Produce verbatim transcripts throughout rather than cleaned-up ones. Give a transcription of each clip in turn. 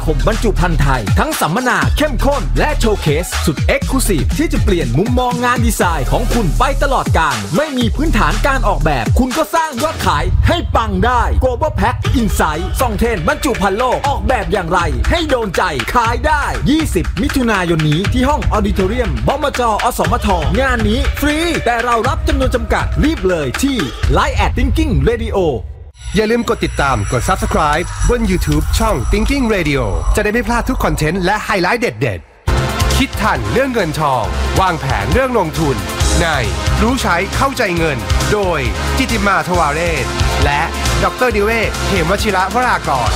คมบรรจุภัณฑ์ไทยทั้งสัมมนาเข้มข้นและโชว์เคสสุดเอ็กซ์คลูซีฟที่จะเปลี่ยนมุมมองงานดีไซน์ของคุณไปตลอดกาลไม่มีพื้นฐานการออกแบบคุณก็สร้างยอดขายให้ปังได้ Global Pack Insight ส่องเทรนด์บรรจุภัณฑ์โลกออกแบบอย่างไรให้โดนใจขายได้ยี่สิบมิถุนายนนี้ที่ห้องออดิโทเรียมบมจ.อสมทงานนี้ฟรีแต่เรารับจำนวนจำกัดรีบเลยที่ ไลน์ แอท Thinking Radio อย่าลืมกดติดตามกด Subscribe บน YouTube ช่อง Thinking Radio จะได้ไม่พลาดทุกคอนเทนต์และไฮไลท์เด็ดๆคิดทันเรื่องเงินทองวางแผนเรื่องลงทุนในรู้ใช้เข้าใจเงินโดยจิติมาทวาเรศและดร.ดิเวศเหมวชิระวรากร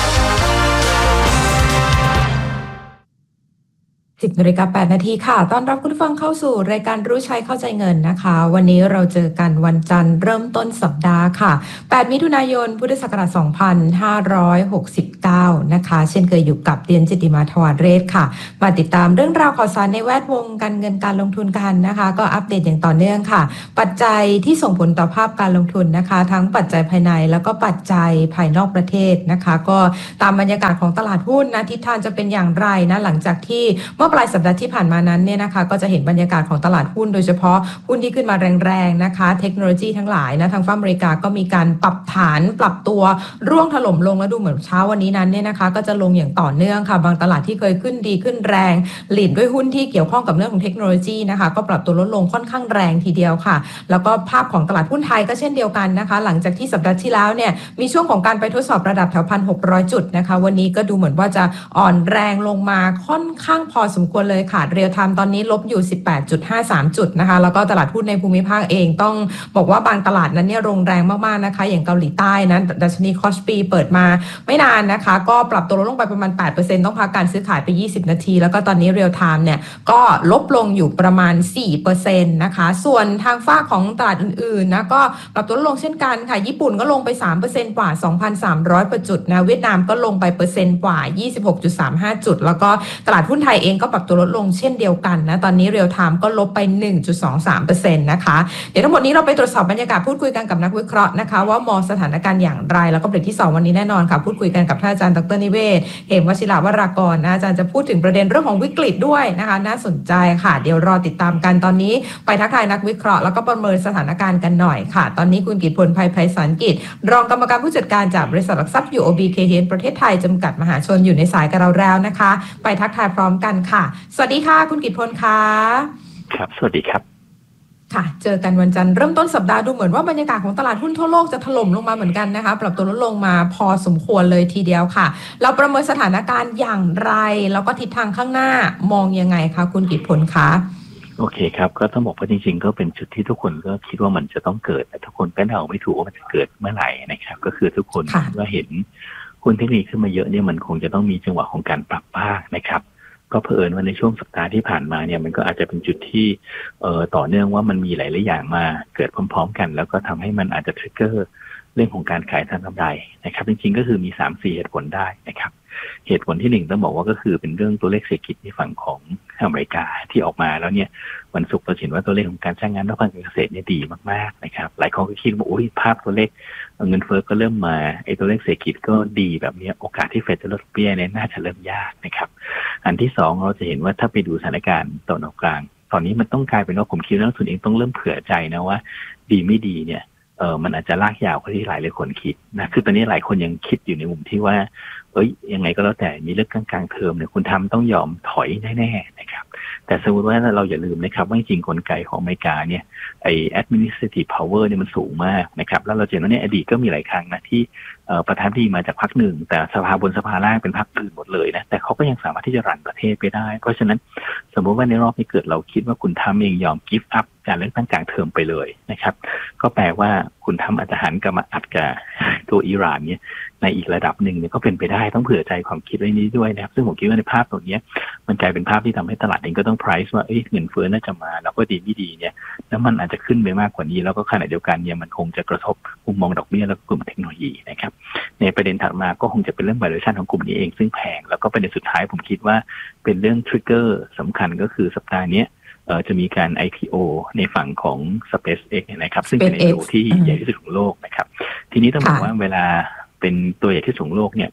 สิบนาฬิกาแปดนาทีค่ะต้อนรับคุณผู้ฟังเข้าสู่รายการรู้ใช้เข้าใจเงินนะคะวันนี้เราเจอกันวันจันทร์เริ่มต้นสัปดาห์ค่ะแปดมิถุนายนพุทธศักราชสองพันห้าร้อยหกสิบเก้านะคะเช่นเคยอยู่กับเดียนจิติมาทวารเรศค่ะมาติดตามเรื่องราวข่าวสารในแวดวงการเงินการลงทุนกันนะคะก็อัปเดตอย่างต่อเนื่องค่ะปัจจัยที่ส่งผลต่อภาพการลงทุนนะคะทั้งปัจจัยภายในแล้วก็ปัจจัยภายนอกประเทศนะคะก็ตามบรรยากาศของตลาดหุ้นนะทิศทางจะเป็นอย่างไรนะหลังจากที่เมื่อปลายสัปดาห์ที่ผ่านมานั้นเนี่ยนะคะก็จะเห็นบรรยากาศของตลาดหุ้นโดยเฉพาะหุ้นที่ขึ้นมาแรงๆนะคะเทคโนโลยีทั้งหลายนะทางฝั่งอเมริกาก็มีการปรับฐานปรับตัวร่วงถล่มลงแล้วดูเหมือนเช้าวันนี้นั้นเนี่ยนะคะก็จะลงอย่างต่อเนื่องค่ะบางตลาดที่เคยขึ้นดีขึ้นแรงหลีดด้วยหุ้นที่เกี่ยวข้องกับเรื่องของเทคโนโลยีนะคะก็ปรับตัวลดลงค่อนข้างแรงทีเดียวค่ะแล้วก็ภาพของตลาดหุ้นไทยก็เช่นเดียวกันนะคะหลังจากที่สัปดาห์ที่แล้วเนี่ยมีช่วงของการไปทดสอบระดับแถว หนึ่งพันหกร้อย จุดนะคะวันนี้ก็ดูเหมือนว่าจะอ่อนแรงลงมาค่อนข้างพอสมควรเลยค่ะเรียลไทม์ตอนนี้ลบอยู่ สิบแปดจุดห้าสาม จุดนะคะแล้วก็ตลาดหุ้นในภูมิภาคเองต้องบอกว่าบางตลาดนั้นเนี่ยลงแรงมากๆนะคะอย่างเกาหลีใต้นั้นดัชนีคอสปีเปิดมาไม่นานนะคะก็ปรับตัวลดลงไปประมาณ แปดเปอร์เซ็นต์ ต้องพักการซื้อขายไปยี่สิบนาทีแล้วก็ตอนนี้เรียลไทม์เนี่ยก็ลบลงอยู่ประมาณ สี่เปอร์เซ็นต์ นะคะส่วนทางฝั่งของตลาดอื่นๆนะก็ปรับตัวลดลงเช่นกันค่ะญี่ปุ่นก็ลงไป สามเปอร์เซ็นต์ กว่า สองพันสามร้อย จุดนะเวียดนามก็ลงไปเปอร์เซ็นต์กว่า ยี่สิบหกจุดสามห้า จุดแล้วก็ตลาดหุ้นไทยเองก็ปรับตัวลดลงเช่นเดียวกันนะตอนนี้เรียลไทม์ก็ลบไป หนึ่งจุดสองสามเปอร์เซ็นต์ นะคะเดี๋ยวทั้งหมดนี้เราไปตรวจสอบบรรยากาศพูดคุยกันกับนักวิเคราะห์นะคะว่ามองสถานการณ์อย่างไรแล้วก็เบรกที่สองวันนี้แน่นอนค่ะพูดคุยกันกับท่านอาจารย์ดร.นิเวศเหมวชิระวรากรนะอาจารย์จะพูดถึงประเด็นเรื่องของวิกฤตด้วยนะคะน่าสนใจค่ะเดี๋ยวรอติดตามกันตอนนี้ไปทักทายนักวิเคราะห์แล้วก็ประเมินสถานการณ์กันหน่อยค่ะตอนนี้คุณกิตพลไพไพศาลกิจรองกรรมการผู้จัดการจากบริษัทหลักทรัพย์ ยู โอ บี เค เอช ประเทศไทยจำกัดมหาชนอยู่ในสายกับเราแล้วนะคะไปทักทายพร้อมกันค่ะสวัสดีค่ะคุณกิตพลค่ะครับสวัสดีครับค่ะเจอกันวันจันทร์เริ่มต้นสัปดาห์ดูเหมือนว่าบรรยากาศของตลาดหุ้นทั่วโลกจะถล่มลงมาเหมือนกันนะคะปรับตัวลดลงมาพอสมควรเลยทีเดียวค่ะเราประเมินสถานการณ์อย่างไรแล้วก็ทิศทางข้างหน้ามองยังไงคะคุณกิตพลคะโอเคครับก็ต้องบอกว่าจริงๆก็เป็นจุดที่ทุกคนก็คิดว่ามันจะต้องเกิดแต่ทุกคนก็เดาไม่ถูกว่ามันจะเกิดเมื่อไหร่นะครับก็คือทุกคนก็เห็นหุ้นเทคนิคขึ้นมาเยอะเนี่ยมันคงจะต้องมีจังหวะของการปรับบ้างนะครับก็เผอิญว่าในช่วงสัปดาห์ที่ผ่านมาเนี่ยมันก็อาจจะเป็นจุดที่เอ่อต่อเนื่องว่ามันมีหลายๆอย่างมาเกิดพร้อมๆกันแล้วก็ทำให้มันอาจจะทริกเกอร์เรื่องของการขายทางกำไรนะครับจริงๆก็คือมี สามสี่ เหตุผลได้นะครับเหตุผลที่หนึ่งต้องบอกว่าก็คือเป็นเรื่องตัวเลขเศรษฐกิจในฝั่งของอเมริกาที่ออกมาแล้วเนี่ยวันศุกร์เราเห็นว่าตัวเลขของการจ้างงานนอกภาคการเกษตรเนี่ยดีมากๆนะครับหลายคนก็คิดว่าโอ้ยภาพตัวเลขเงินเฟ้อก็เริ่มมาไอ้ตัวเลขเศรษฐกิจก็ดีแบบนี้โอกาสที่เฟดจะลดดอกเบี้ยเนี่ยน่าจะเริ่มยากนะครับอันที่สองเราจะเห็นว่าถ้าไปดูสถานการณ์ตะวันออกกลางตอนนี้มันต้องกลายเป็นว่าผมคิดว่านักลงทุนเองต้องเริ่มเผื่อใจนะว่าดีไม่ดีเนี่ยเออมันอาจจะลากยาวกว่าที่หลายหลายคนคิดนะคือตอนนี้หลายคนยังคิดอยู่ในมุมที่ว่าเอ้ยยังไงก็แล้วแต่มีเรื่องกลางๆเทอมเนี่ยคุณทำต้องยอมถอยแน่ๆนะครับแต่สมมติว่าเราอย่าลืมนะครับว่าจริงกลไกของอเมริกาเนี่ยไอ้ administrative power เนี่ยมันสูงมากนะครับแล้วเราเห็นว่าเนี่ยอดีตก็มีหลายครั้งนะที่ประธานาธิบดีมาจากพรรคหนึ่งแต่สภาบนสภาล่างเป็นพรรคอื่นหมดเลยนะแต่เขาก็ยังสามารถที่จะรันประเทศไปได้เพราะฉะนั้นสมมติว่าในรอบนี้เกิดเราคิดว่าคุณทำเองยอม give up การเลือกตั้งกลางเทอมไปเลยนะครับก็แปลว่าคุณทำอาจจะหันกลับมาอัดกับตัวอิหร่านเนี่ยในอีกระดับหนึ่งเนี่ยก็เป็นไปได้ต้องเผื่อใจความคิดไว้นี้ด้วยนะครับซึ่งผมคิดว่าในภาพตรงนี้มันกลายเป็นภาพที่ทำให้ตลาดเองก็ต้อง price ว่าเอ้ยเงินเฟ้อน่าจะมาแล้วก็ดีไม่ดีเนี่ยแล้วมันอาจจะขึ้นไปมากกว่านี้แล้วก็ขณะเดียวกันเนี่ยมันคงจะกระทบมุมมองดอกเบี้ยแล้วก็กลุ่มเทคโนโลยีนะครับในประเด็นถัดมาก็คงจะเป็นเรื่อง valuation ของกลุ่มนี้เองซึ่งแพงแล้วก็ประเด็นสุดท้ายผมคิดว่าเป็นเรื่อง trigger สำคัญก็คือสัปดาห์นี้เอ่อจะมีการ ไอ พี โอ ในฝั่งของ SpaceX นะครับซึ่งเป็น ไอ พี โอ ที่ใหญ่ที่สุดของโลกนะครับทีนี้ต้องบอกว่าเวลาเป็นตัวใหญ่ที่สุดของโลกเนี่ย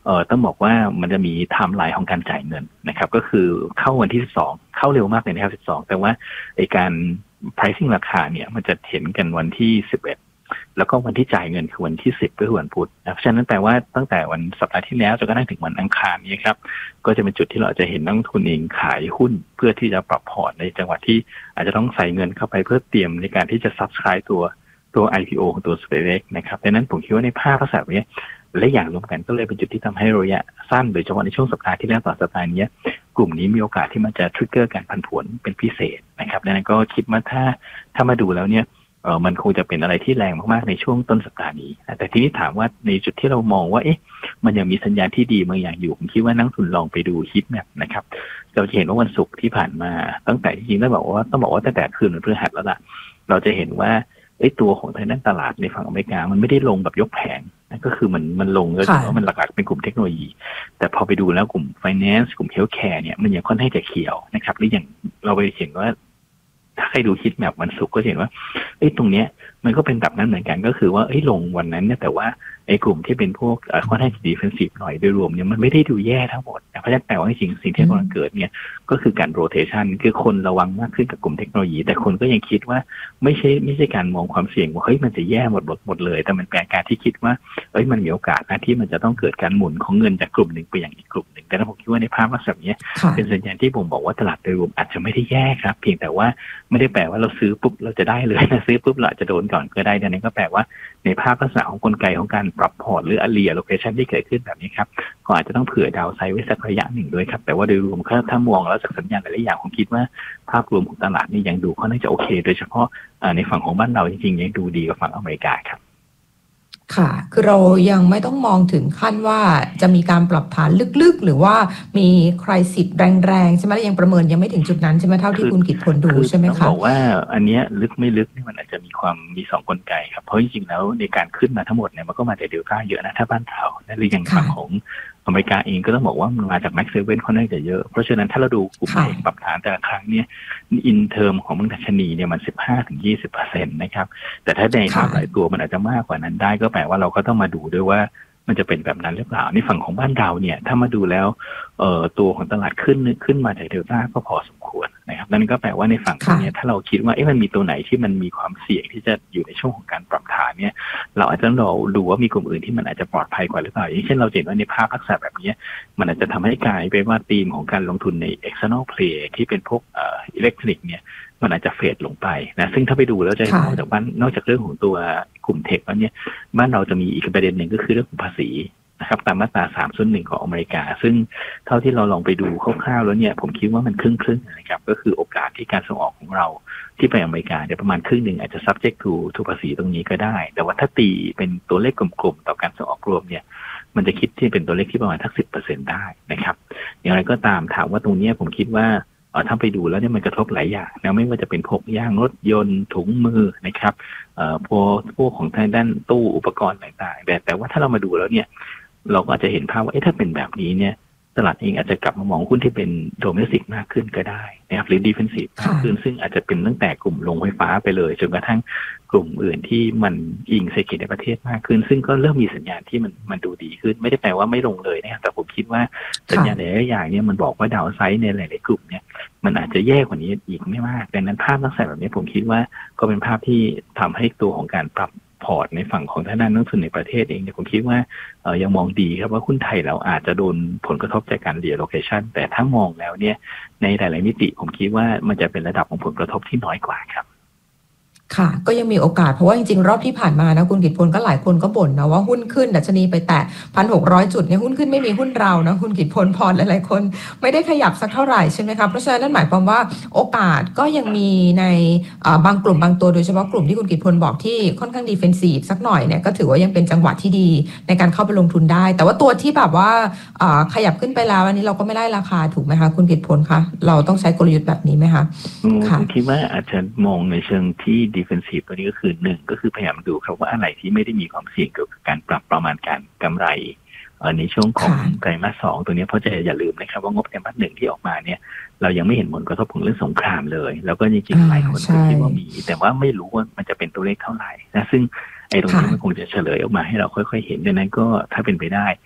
เอ่อต้องบอกว่ามันจะมีไทม์ไลน์ของการจ่ายเงินนะครับก็คือเข้าวันที่สิบสองเข้าเร็วมากเลยนะครับสิบสองแต่ว่าไอ้การ pricing ราคาเนี่ยมันจะเห็นกันวันที่สิบเอ็ดแล้วก็วันที่จ่ายเงินคือวันที่สิบก็คือวันพุธนะเพราะฉะนั้นแปลว่าตั้งแต่วันสัปดาห์ที่แล้วจนกระทั่งถึงวันอังคารนี้ครับก็จะเป็นจุดที่เราจะเห็นนักลงทุนเองขายหุ้นเพื่อที่จะปรับพอร์ตในจังหวะที่อาจจะต้องใส่เงินเข้าไปเพื่อเตรียมในการที่จะ subscribe ตัวตัว ไอ พี โอ ของตัว SpaceX นะครับดังนั้นผมคิดว่าในภาพลักษณะนี้และอย่างรวมกันก็เลยเป็นจุดที่ทำให้ระยะสั้นโดยเฉพาะในช่วงสัปดาห์ที่แล้วต่อสัปดาห์นี้กลุ่มนี้มีโอกาสที่มันจะทริกเกอร์การผันผวนเป็นพิเศษนะครับดังนั้นก็คิดว่าถ้าถ้ามาดูแล้วเนี่ยเออมันคงจะเป็นอะไรที่แรงมากๆในช่วงต้นสัปดาห์นี้แต่ทีนี้ถามว่าในจุดที่เรามองว่าเอ๊ะมันยังมีสัญญาณที่ดีบางอย่างอยู่ผมคิดว่านักทุนลองไปดูฮิตแมปนะครับเราจะเห็นว่าวันศุกร์ที่ผ่านมาตั้งแต่จริงๆต้องบอกว่าต้องบอกว่าตั้งแต่คืนวันพฤหัสแล้วล่ะเราจะเห็นว่าไอ้ตัวของทางด้านตลาดในฝั่งอเมริกามันไม่ได้ลงแบบยกแผงนั่นก็คือมันมันลงก็ถือว่ามันหลักๆเป็นกลุ่มเทคโนโลยีแต่พอไปดูแล้วกลุ่ม finance กลุ่ม healthcare เนี่ยมันยังค่อนข้างจะเขียวนะครับหรืออย่างเราไปเห็นว่าถ้าใครดูฮิตแมปวันศุกร์ก็เห็นว่าไอ้ตรงเนี้ยมันก็เป็นแบบนั้นเหมือนกันก็คือว่าไอ้ลงวันนั้นเนี่ยแต่ว่าไอ้กลุ่มที่เป็นพวกค่อนข้างดีเฟนซีฟหน่อยโดยรวมเนี่ยมันไม่ได้ดูแย่ทั้งหมดเพราะฉะนั้นแปลว่าจริงสิ่งที่กำลังเกิดเนี่ยก็คือการโรเทชันคือคนระวังมากขึ้นกับกลุ่มเทคโนโลยีแต่คนก็ยังคิดว่าไม่ใช่ไม่ใช่การมองความเสี่ยงว่าเฮ้ยมันจะแย่หมดหมดหมดเลยแต่มันเป็นการที่คิดว่าเอ้ยมันมีโอกาสนะที่มันจะต้องเกิดการหมุนของเงินจากกลุ่มหนึ่งไปอย่างอีกกลุ่มหนึ่งแต่ถ้าผมคิดว่าในภาพลักษณะนี้เป็นสัญญาณที่ผมบอกว่าตลาดโดยรวมอาจจะไม่ได้แย่ครับเพียงแต่ว่าไม่ได้แปลว่าเราซื้อปุ๊บเราจะได้เลยนะซื้อปุ๊บเราจะโดนก่อนก็ได้ดังนั้นก็แปลว่าในภาพลักษณะของกลไกของการปรับพอร์ตหรือรีโลเคชันที่เกิดขึ้นแบบนี้ครับก็อาจจะต้องเผื่อดาวไซด์ไว้สักระยะหนึ่งด้วยครับแต่ว่าโดยรวมถ้ามองแล้วจากสัญญาณหลายอย่างผมคิดว่าภาพรวมของตลาดนี่ยังดูค่อนข้างจะโอเคโดยเฉพาะในฝั่งของบ้านเราจริงๆยังดูดีกว่าฝั่งอเมริกาครับค่ะคือเรายังไม่ต้องมองถึงขั้นว่าจะมีการปรับฐานลึกๆหรือว่ามีใครสิทธิ์แรงๆใช่ไหมยังประเมินยังไม่ถึงจุดนั้นใช่ไหมเท่าที่คุณกิตพลดูใช่ไหมคะต้องบอกว่าอันนี้ลึกไม่ลึกนี่มันอาจจะมีความมีสองกลไกครับเพราะจริงๆแล้วในการขึ้นมาทั้งหมดเนี่ยมันก็มาจากเดลต้าเยอะนะถ้าบ้านเราและหรืออย่างฝั่งของอเมริกาเองก็ต้องบอกว่ามันมาจากแม็กซ์เซเว่นค่อนข้างจะเยอะเพราะฉะนั้นถ้าเราดูกลุ่มเองปรับฐานแต่ละครั้งเนี่ยอินเทอร์มของมันดัชนีเนี่ยมัน สิบห้าถึงยี่สิบเปอร์เซ็นต์ นะครับแต่ถ้าในหลายตัวมันอาจจะมากกว่านั้นได้ก็แปลว่าเราก็ต้องมาดูด้วยว่ามันจะเป็นแบบนั้นหรือเปล่าในฝั่งของบ้านเราเนี่ยถ้ามาดูแล้วเอ่อตัวของตลาดขึ้นขึ้นมาจากเดลต้าก็พอสมควรนะครับนั่นก็แปลว่าในฝั่งนี้ถ้าเราคิดว่าเอ๊ะมันมีตัวไหนที่มันมีความเสี่ยงที่จะอยู่ในช่วงของการปรับฐานเนี่ยเราอาจจะต้องดูว่ามีกลุ่มอื่นที่มันอาจจะปลอดภัยกว่าหรือเปล่าอย่างเช่นเราเห็นว่าในภาพลักษณะแบบนี้มันอาจจะทำให้กลายเป็นว่าธีมของการลงทุนใน external play ที่เป็นพวกเอ่ออิเล็กทรอนิกส์เนี่ยมันอาจจะเฟดลงไปนะซึ่งถ้าไปดูแล้วจะนอกจากบ้านนอกจากเรื่องของตัวกลุ่มเทคแล้วเนี่ยบ้านเราจะมีอีกประเด็นหนึ่งก็คือเรื่องของภาษีนะครับตามมาตราสามส่วนหนึ่งของอเมริกาซึ่งเท่าที่เราลองไปดูคร่าวๆแล้วเนี่ยผมคิดว่ามันครึ่งๆนะครับก็คือโอกาสที่การส่งออกของเราที่ไปอเมริกาเนี่ยประมาณครึ่งหนึ่งอาจจะ subject to to ภาษีตรงนี้ก็ได้แต่ว่าถ้าตีเป็นตัวเลขกลมๆต่อการส่งออกรวมเนี่ยมันจะคิดที่เป็นตัวเลขที่ประมาณทัก สิบเปอร์เซ็นต์ ได้นะครับอย่างไรก็ตามถามว่าตรงนี้ผมคิดว่าเอ่อถ้าไปดูแล้วเนี่ยมันกระทบหลายอย่างนะไม่ว่าจะเป็นพวกยางรถยนต์ถุงมือนะครับเอ่อพวกพวกของทางด้านตู้อุปกรณ์ต่างๆแต่แต่ว่าถ้าเรามาดูแล้วเนี่ยเราก็อาจจะเห็นภาพว่าเอ๊ะถ้าเป็นแบบนี้เนี่ยตลาดเองอาจจะกลับมามองหุ้นที่เป็นโดเมสติกมากขึ้นก็ได้นะครับหรือดิเฟนซีฟมากขึ้นซึ่งอาจจะเป็นตั้งแต่กลุ่มโรงไฟฟ้าไปเลยจนกระทั่งกลุ่มอื่นที่มันอิงเศรษฐกิจในประเทศมากขึ้นซึ่งก็เริ่มมีสัญญาณที่มันมันดูดีขึ้นไม่ได้แปลว่าไม่ลงเลยนะครับแต่ผมคิดว่าสัญญาณหลายอย่างเนี่ยมันบอกว่าดาวไซด์ในหลายๆกลุ่มเนี่ยมันอาจจะแย่กว่านี้อีกไม่มากดังนั้นภาพลักษณะแบบนี้ผมคิดว่าก็เป็นภาพที่ทำให้ตัวของการปรับพอร์ตในฝั่งของทางด้านนักลงทุนในประเทศเองเนี่ยผมคิดว่าเอ่อยังมองดีครับว่าหุ้นไทยเราอาจจะโดนผลกระทบจากการรีโลเคชันแต่ถ้ามองแล้วเนี่ยในหลายๆมิติผมคิดว่ามันจะเป็นระดับของผลกระทบที่น้อยกว่าครับค่ะก็ยังมีโอกาสเพราะว่าจริงๆรอบที่ผ่านมานะคุณกิตพลก็หลายคนก็บ่นนะว่าหุ้นขึ้นดัชนีไปแตะ หนึ่งพันหกร้อย จุดเนี่ยหุ้นขึ้นไม่มีหุ้นเรานะคุณกิตพลพรหลายๆคนไม่ได้ขยับสักเท่าไหร่ใช่ไหมคะเพราะฉะนั้นนั่นหมายความว่าโอกาสก็ยังมีในบางกลุ่มบางตัวโดยเฉพาะกลุ่มที่คุณกิตพลบอกที่ค่อนข้างดีเฟนซีฟสักหน่อยเนี่ยก็ถือว่ายังเป็นจังหวะที่ดีในการเข้าไปลงทุนได้แต่ว่าตัวที่แบบว่าขยับขึ้นไปแล้วอันนี้เราก็ไม่ได้ราคาถูกไหมคะคุณกิตพลคะเราต้องใช้กลยุทธ์แบบนี้ไหมคะผมคิดว่าอาจจะมองในเชิงที่ดีเฟนซีฟตัวนี้ก็คือหนึ่งก็คือพยายามดูครับว่าอะไรที่ไม่ได้มีความเสี่ยงเกี่ยวกับการปรับประมาณการกำไรในช่วงของไตรมาสสองตัวนี้เพราะจะอย่าลืมนะครับว่างบไตรมาสหนึ่งที่ออกมาเนี่ยเรายังไม่เห็นผลกระทบของเรื่องสงครามเลยแล้วก็จริงๆหลายคนคิดว่ามีแต่ว่าไม่รู้ว่ามันจะเป็นตัวเลขเท่าไหร่นะซึ่งไอ้ตรงนี้มันคงจะเฉลยออกมาให้เราค่อยๆเห็นดังนั้นก็ถ้าเป็นไปได้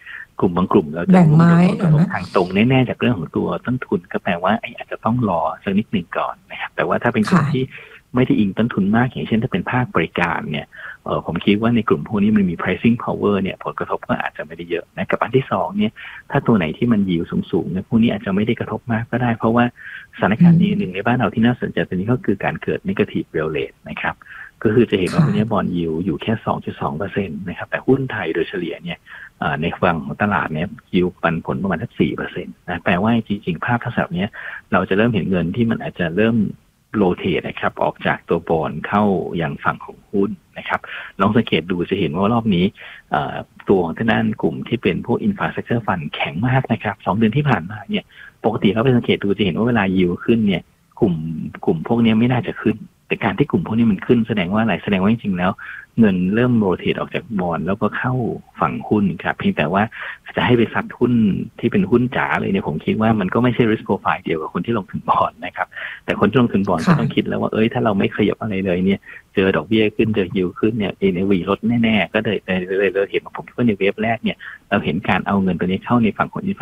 กลุ่มบางกลุ่มเราจะรู้ผลกระทบทางตรงแน่ๆจากเรื่องของตัวต้นทุนก็แปลว่าอาจจะต้องรอสักนิดหนึ่งก่อนนะครับแต่ว่าถ้าเป็นกลุ่มที่ไม่ได้อิงต้นทุนมากอย่างเช่นถ้าเป็นภาคบริการเนี่ยเออผมคิดว่าในกลุ่มพวกนี้มันมี pricing power เนี่ยผลกระทบก็อาจจะไม่ได้เยอะนะกับอันที่สองเนี่ยถ้าตัวไหนที่มันยิวสูงๆเนี่ยพวกนี้อาจจะไม่ได้กระทบมากก็ได้เพราะว่าสถานการณ์นี้หนึ่งในบ้านเราที่น่าสนใจตอนนี้ก็คือการเกิด negative real rate นะครับก็คือจะเห็นว่าพวกนี้บอนด์ยิวอยู่แค่ สองจุดสองเปอร์เซ็นต์ นะครับแต่หุ้นไทยโดยเฉลี่ยเนี่ยในฝั่งของตลาดเนี่ยยิวปันผลประมาณสัก สี่เปอร์เซ็นต์ นะแปลว่าจริงๆภาพทัศน์นี้เราจะเริ่มเห็นเงินที่มันอาจจะเริ่มโรเตทนะครับออกจากตัวบอนด์เข้าอย่างฝั่งของหุ้นนะครับลองสังเกตดูจะเห็นว่ารอบนี้ตัวของทางด้านกลุ่มที่เป็นพวก infrastructure fund แข็งมากนะครับสองเดือนที่ผ่านมาเนี่ยปกติเราไปสังเกตดูจะเห็นว่าเวลายิวขึ้นเนี่ยกลุ่มกลุ่มพวกนี้ไม่น่าจะขึ้นแต่การที่กลุ่มพวกนี้มันขึ้นแสดงว่าอะไรแสดงว่าจริงๆแล้วเงินเริ่มโรเตทออกจากบอนด์แล้วก็เข้าฝั่งหุ้นครับเพียงแต่ว่าจะให้ไปซัดหุ้นที่เป็นหุ้นจ๋าเลยเนี่ยผมคิดว่ามันก็ไม่ใช่ risk profile เดียวกับคนที่ลงทุนบอนด์นะครับแต่คนที่ลงทุนบอนด์ก็ต้องคิดแล้วว่าเอ้ยถ้าเราไม่ขยับอะไรเลยเนี่ยเจอดอกเบี้ยขึ้นเจอยิวขึ้นเนี่ย เอ็น เอ วี ลดแน่ๆก็เลยเลยเห็นว่าผมคิดว่าในเวฟแรกเนี่ยเราเห็นการเอาเงินตัวนี้เข้าในฝั่งของ